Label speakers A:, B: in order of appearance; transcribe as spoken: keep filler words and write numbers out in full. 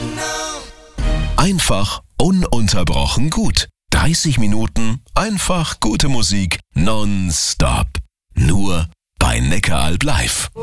A: Einfach ununterbrochen gut. dreißig Minuten einfach gute Musik nonstop. Nur bei Neckaralb live.